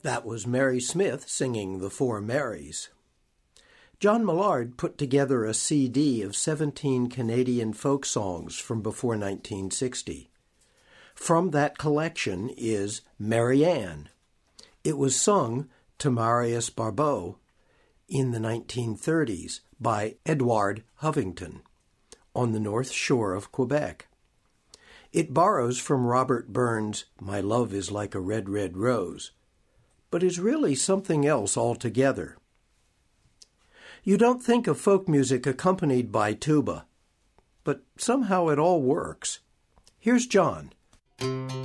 That was Mary Smith singing The Four Marys. John Millard put together a CD of 17 Canadian folk songs from before 1960. From that collection is Mary Ann. It was sung to Marius Barbeau in the 1930s by Edouard Hovington on the north shore of Quebec. It borrows from Robert Burns' My Love is Like a Red, Red Rose, but is really something else altogether. You don't think of folk music accompanied by tuba, but somehow it all works. Here's John.